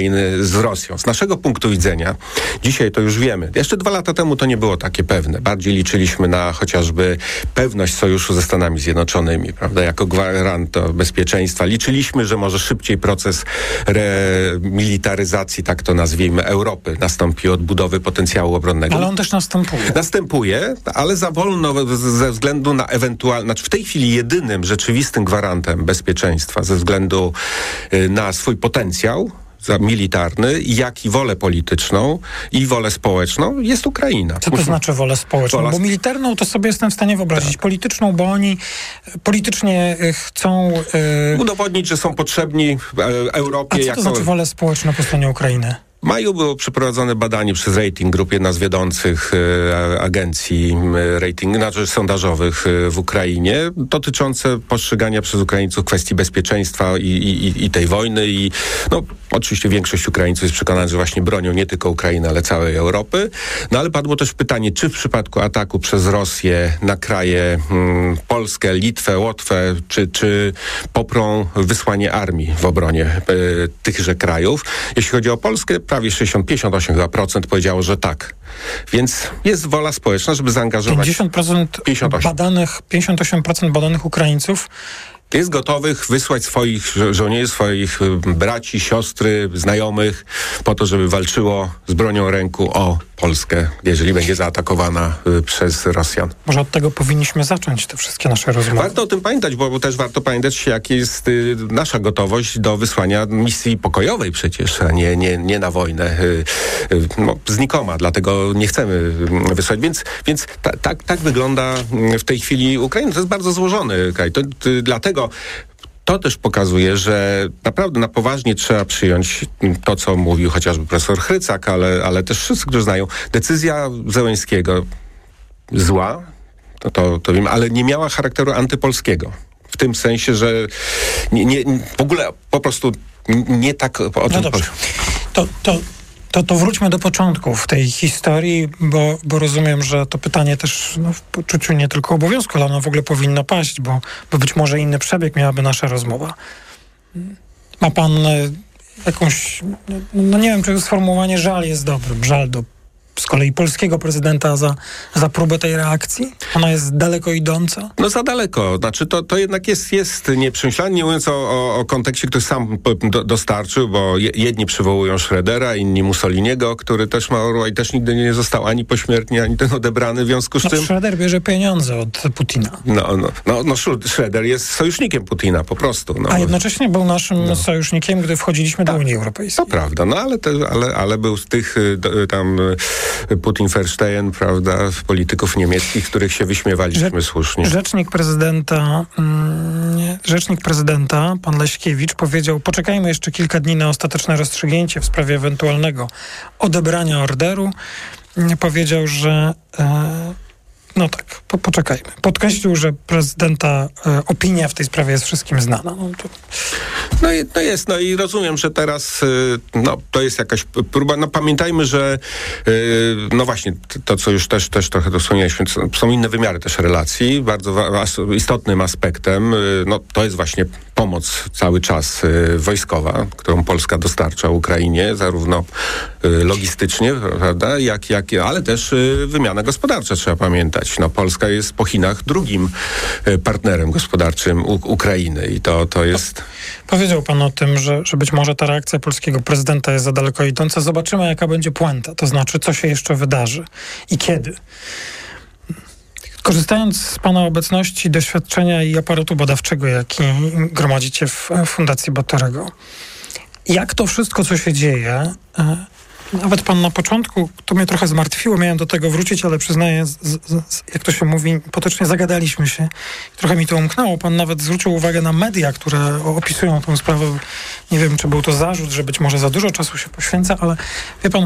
z Rosją. Z naszego punktu widzenia, dzisiaj to już wiemy. Jeszcze dwa lata temu to nie było takie pewne. Bardziej liczyliśmy na chociażby pewność sojuszu ze Stanami Zjednoczonymi, prawda, jako gwarant bezpieczeństwa. Liczyliśmy, że może szybciej proces remilitaryzacji, tak to nazwijmy, Europy nastąpi, odbudowy potencjału obronnego. Ale on też następuje. Następuje, ale za wolno ze względu na ewentualne, znaczy w tej chwili jedynym rzeczywistym gwarantem bezpieczeństwa ze względu na swój potencjał militarny, jak i wolę polityczną i wolę społeczną jest Ukraina. Co to Muszę... znaczy wolę społeczną? Wola... Bo militarną to sobie jestem w stanie wyobrazić. Tak. Polityczną, bo oni politycznie chcą... Yy... udowodnić, że są potrzebni Europie. A co to jako... znaczy wolę społeczną po stronie Ukrainy? W maju było przeprowadzone badanie przez Rating Group, jedna z wiodących e, agencji e, rating, znaczy sondażowych e, w Ukrainie, dotyczące postrzegania przez Ukraińców kwestii bezpieczeństwa i, i, i tej wojny. I no, oczywiście większość Ukraińców jest przekonana, że właśnie bronią nie tylko Ukrainy, ale całej Europy. No ale padło też pytanie, czy w przypadku ataku przez Rosję na kraje mm, Polskę, Litwę, Łotwę, czy, czy poprą wysłanie armii w obronie e, tychże krajów. Jeśli chodzi o Polskę, prawie sześćdziesiąt do pięćdziesięciu ośmiu procent powiedziało, że tak. Więc jest wola społeczna, żeby zaangażować... pięćdziesiąt procent pięćdziesiąt osiem badanych, pięćdziesiąt osiem procent badanych Ukraińców jest gotowych wysłać swoich żo- żołnierzy, swoich braci, siostry, znajomych po to, żeby walczyło z bronią ręku o Polskę, jeżeli będzie zaatakowana y, przez Rosjan. Może od tego powinniśmy zacząć te wszystkie nasze rozmowy. Warto o tym pamiętać, bo, bo też warto pamiętać, jaka jest y, nasza gotowość do wysłania misji pokojowej przecież, a nie, nie, nie na wojnę. Y, y, no, znikoma, dlatego nie chcemy y, wysłać. Więc, więc ta, tak, tak wygląda w tej chwili Ukraina. To jest bardzo złożony kraj. To, y, dlatego to też pokazuje, że naprawdę na poważnie trzeba przyjąć to, co mówił chociażby profesor Chrycak, ale, ale też wszyscy, którzy znają. Decyzja Zełenskiego zła, to, to, to wiem, ale nie miała charakteru antypolskiego. W tym sensie, że nie, nie, w ogóle po prostu nie tak o no tym... Dobrze. To, to, to, to wróćmy do początków tej historii, bo, bo rozumiem, że to pytanie też no, w poczuciu nie tylko obowiązku, ale ono w ogóle powinno paść, bo, bo być może inny przebieg miałaby nasza rozmowa. Ma pan jakąś, no nie wiem, czy sformułowanie żal jest dobrym, żal do z kolei polskiego prezydenta za, za próbę tej reakcji? Ona jest daleko idąca? No za daleko. Znaczy to, to jednak jest, jest nieprzemyślane, nie mówiąc o, o, o kontekście, który sam do, dostarczył, bo jedni przywołują Schrödera, inni Mussoliniego, który też ma orła i też nigdy nie został ani pośmiertnie, ani ten odebrany, w związku z no, czym... Schröder bierze pieniądze od Putina. No, no, no, no Schröder jest sojusznikiem Putina, po prostu. No. A jednocześnie był naszym no. sojusznikiem, gdy wchodziliśmy do tak, Unii Europejskiej. To prawda, no ale, te, ale, ale był z tych tam... Putin, Versteyen, prawda, polityków niemieckich, których się wyśmiewaliśmy Rze- słusznie. Rzecznik prezydenta, mm, rzecznik prezydenta, pan Leśkiewicz, powiedział, poczekajmy jeszcze kilka dni na ostateczne rozstrzygnięcie w sprawie ewentualnego odebrania orderu. Powiedział, że e, no tak, po, poczekajmy. Podkreślił, że prezydenta e, opinia w tej sprawie jest wszystkim znana. No, to... no, i, no jest, no i rozumiem, że teraz y, no, to jest jakaś próba. No pamiętajmy, że y, no właśnie, to co już też, też trochę dosłonialiśmy, są inne wymiary też relacji. Bardzo wa- istotnym aspektem, y, no to jest właśnie pomoc cały czas y, wojskowa, którą Polska dostarcza Ukrainie, zarówno y, logistycznie, prawda, jak, jak, ale też y, wymiana gospodarcza, trzeba pamiętać. No, Polska jest po Chinach drugim y, partnerem gospodarczym U- Ukrainy i to, to jest... Powiedział pan o tym, że, że być może ta reakcja polskiego prezydenta jest za daleko idąca. Zobaczymy, jaka będzie puenta, to znaczy, co się jeszcze wydarzy i kiedy. Korzystając z pana obecności, doświadczenia i aparatu badawczego, jaki gromadzicie w Fundacji Batorego, jak to wszystko, co się dzieje, nawet pan na początku, to mnie trochę zmartwiło, miałem do tego wrócić, ale przyznaję, z, z, jak to się mówi, potocznie zagadaliśmy się. Trochę mi to umknęło. Pan nawet zwrócił uwagę na media, które opisują tę sprawę. Nie wiem, czy był to zarzut, że być może za dużo czasu się poświęca, ale wie pan...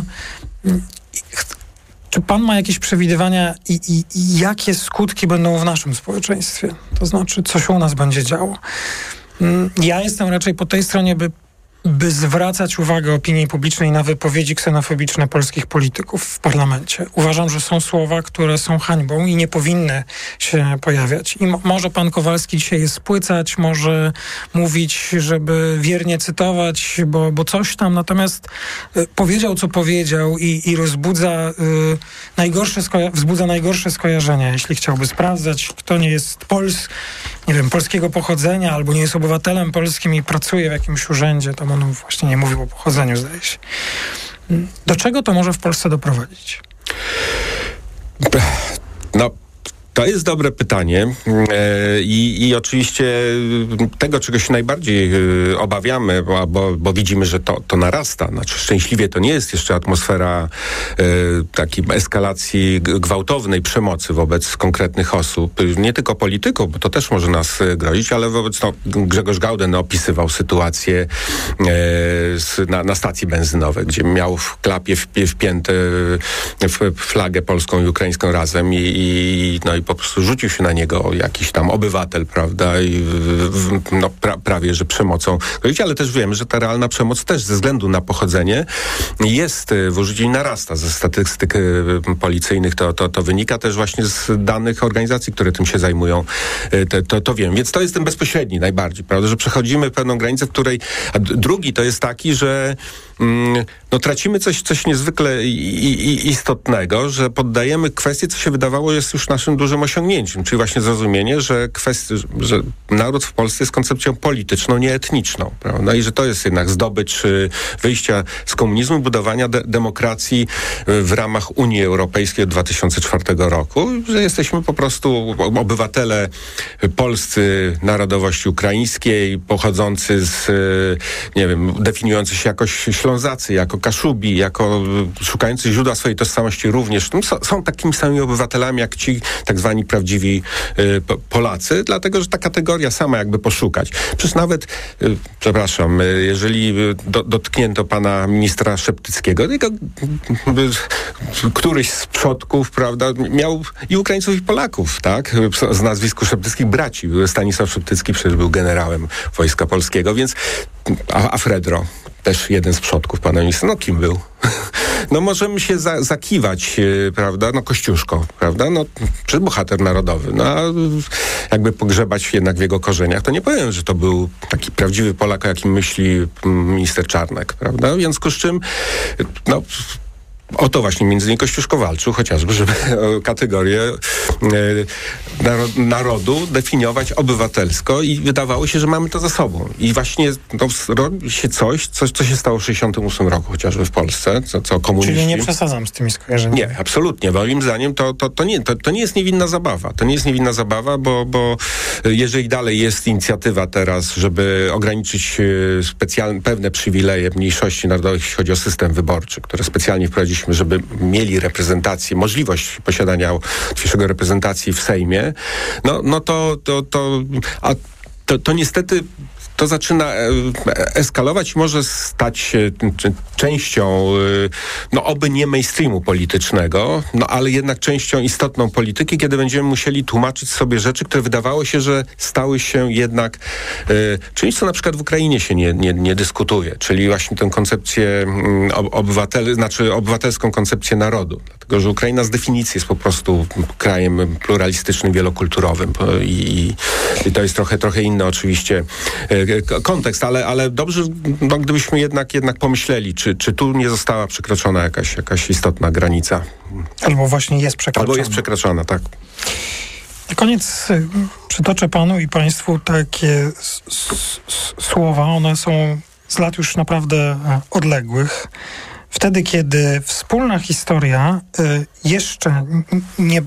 Czy pan ma jakieś przewidywania i, i, i jakie skutki będą w naszym społeczeństwie? To znaczy, co się u nas będzie działo? Ja jestem raczej po tej stronie, by by zwracać uwagę opinii publicznej na wypowiedzi ksenofobiczne polskich polityków w parlamencie. Uważam, że są słowa, które są hańbą i nie powinny się pojawiać. I mo- może pan Kowalski dzisiaj je spłycać, może mówić, żeby wiernie cytować, bo, bo coś tam, natomiast y, powiedział, co powiedział i, i rozbudza y, najgorsze skoja- wzbudza najgorsze skojarzenia, jeśli chciałby sprawdzać, kto nie jest Pols, nie wiem, polskiego pochodzenia albo nie jest obywatelem polskim i pracuje w jakimś urzędzie, to on właśnie nie mówił o pochodzeniu, zdaje się. Do czego to może w Polsce doprowadzić? No, to jest dobre pytanie e, i, i oczywiście tego, czego się najbardziej e, obawiamy, bo, bo, bo widzimy, że to, to narasta. Znaczy szczęśliwie to nie jest jeszcze atmosfera e, takiej eskalacji gwałtownej przemocy wobec konkretnych osób. Nie tylko polityków, bo to też może nas grozić, ale wobec, no, Grzegorz Gauden opisywał sytuację e, z, na, na stacji benzynowej, gdzie miał w klapie wpi, wpięte w flagę polską i ukraińską razem i, i no i po prostu rzucił się na niego jakiś tam obywatel, prawda, i w, no, pra, prawie, że przemocą. Ale też wiemy, że ta realna przemoc też ze względu na pochodzenie jest w użyciu i narasta. Ze statystyk policyjnych to, to, to wynika też właśnie z danych organizacji, które tym się zajmują. To, to, to wiem. Więc to jest ten bezpośredni najbardziej, prawda, że przechodzimy pewną granicę, w której... A drugi to jest taki, że mm, no, tracimy coś, coś niezwykle i, i, istotnego, że poddajemy kwestię, co się wydawało jest już naszym dużym osiągnięciem, czyli właśnie zrozumienie, że kwestia, że naród w Polsce jest koncepcją polityczną, nie etniczną, prawda? I że to jest jednak zdobycz wyjścia z komunizmu, budowania de- demokracji w ramach Unii Europejskiej od dwa tysiące czwartego roku, że jesteśmy po prostu obywatele polscy narodowości ukraińskiej, pochodzący z, nie wiem, definiujący się jako Ślązacy, jako Kaszubi, jako szukający źródła swojej tożsamości również. Są, są takimi samymi obywatelami, jak ci tak zwani prawdziwi y, Polacy, dlatego, że ta kategoria sama jakby poszukać. Przecież nawet, y, przepraszam, y, jeżeli do, dotknięto pana ministra Szeptyckiego, jego, y, któryś z przodków, prawda, miał i Ukraińców, i Polaków, tak? Z nazwisku Szeptyckich braci. Stanisław Szeptycki przecież był generałem Wojska Polskiego, więc a, a Fredro, też jeden z przodków pana ministra, no kim był? No możemy się za, zakiwać, yy, prawda, no Kościuszko, prawda, no czy bohater narodowy, no a jakby pogrzebać jednak w jego korzeniach, to nie powiem, że to był taki prawdziwy Polak, o jakim myśli minister Czarnek, prawda, w związku z czym, no... O to właśnie między innymi Kościuszko walczył, chociażby, żeby kategorię e, narod, narodu definiować obywatelsko i wydawało się, że mamy to za sobą. I właśnie no, robi się coś, coś, co się stało w sześćdziesiątym ósmym roku, chociażby w Polsce, co, co komuniści... Czyli nie przesadzam z tymi skojarzeniami. Nie, absolutnie. Moim zdaniem to, to, to, nie, to, to nie jest niewinna zabawa. To nie jest niewinna zabawa, bo, bo jeżeli dalej jest inicjatywa teraz, żeby ograniczyć specjalne, pewne przywileje mniejszości narodowych, jeśli chodzi o system wyborczy, które specjalnie wprowadziliśmy, żeby mieli reprezentację, możliwość posiadania łatwiejszego reprezentacji w Sejmie, no, no to, to, to, a to, to niestety to zaczyna eskalować i może stać się częścią, no oby nie mainstreamu politycznego, no ale jednak częścią istotną polityki, kiedy będziemy musieli tłumaczyć sobie rzeczy, które wydawało się, że stały się jednak y, czymś, co na przykład w Ukrainie się nie, nie, nie dyskutuje, czyli właśnie tę koncepcję obywatel, znaczy obywatelską koncepcję narodu. Dlatego, że Ukraina z definicji jest po prostu krajem pluralistycznym, wielokulturowym i, i to jest trochę, trochę inny oczywiście kontekst, ale, ale dobrze, no, gdybyśmy jednak, jednak pomyśleli, czy, czy tu nie została przekroczona jakaś, jakaś istotna granica. Albo właśnie jest przekroczona. Albo jest przekroczona, tak. Na koniec przytoczę panu i państwu takie s- s- słowa. One są z lat już naprawdę odległych. Wtedy, kiedy wspólna historia y, jeszcze nie...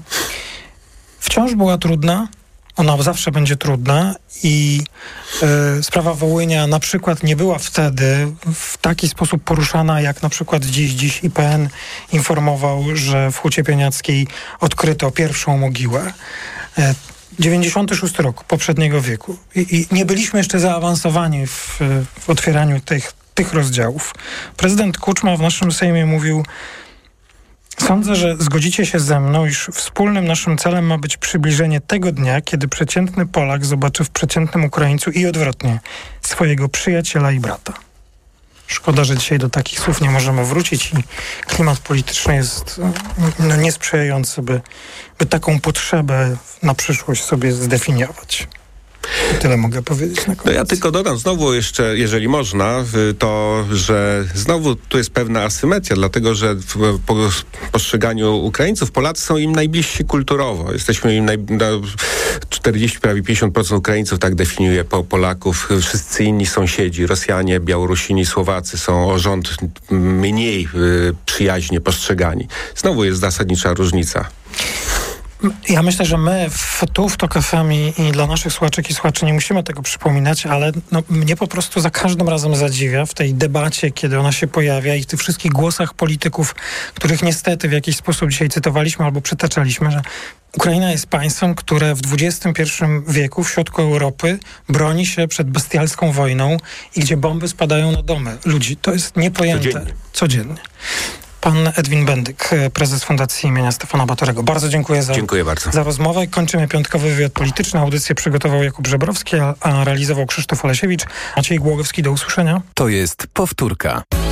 wciąż była trudna, ona zawsze będzie trudna i y, sprawa Wołynia na przykład nie była wtedy w taki sposób poruszana, jak na przykład dziś. Dziś I P N informował, że w Hucie Pieniackiej odkryto pierwszą mogiłę. Y, dziewięćdziesiąty szósty rok poprzedniego wieku. I, i nie byliśmy jeszcze zaawansowani w, w otwieraniu tych, tych rozdziałów. Prezydent Kuczma w naszym Sejmie mówił: sądzę, że zgodzicie się ze mną, iż wspólnym naszym celem ma być przybliżenie tego dnia, kiedy przeciętny Polak zobaczy w przeciętnym Ukraińcu i odwrotnie swojego przyjaciela i brata. Szkoda, że dzisiaj do takich słów nie możemy wrócić i klimat polityczny jest no, niesprzyjający, by, by taką potrzebę na przyszłość sobie zdefiniować. Tyle mogę powiedzieć na koniec. No ja tylko dodam znowu jeszcze, jeżeli można, to, że znowu tu jest pewna asymetria, dlatego, że w postrzeganiu Ukraińców Polacy są im najbliżsi kulturowo. Jesteśmy im naj... czterdzieści, prawie pięćdziesiąt procent Ukraińców tak definiuje po Polaków. Wszyscy inni sąsiedzi, Rosjanie, Białorusini, Słowacy są o rząd mniej y, przyjaźnie postrzegani. Znowu jest zasadnicza różnica. Ja myślę, że my w, tu w Tok F M i, i dla naszych słuchaczek i słuchaczy nie musimy tego przypominać, ale no, mnie po prostu za każdym razem zadziwia w tej debacie, kiedy ona się pojawia i w tych wszystkich głosach polityków, których niestety w jakiś sposób dzisiaj cytowaliśmy albo przytaczaliśmy, że Ukraina jest państwem, które w dwudziestym pierwszym wieku w środku Europy broni się przed bestialską wojną i gdzie bomby spadają na domy ludzi. To jest niepojęte. Codziennie. Codziennie. Pan Edwin Bendyk, prezes Fundacji imienia Stefana Batorego. Bardzo dziękuję za, dziękuję bardzo. za rozmowę. Kończymy piątkowy wywiad polityczny. Audycję przygotował Jakub Żebrowski, a, a realizował Krzysztof Olesiewicz. Maciej Głogowski, do usłyszenia. To jest powtórka.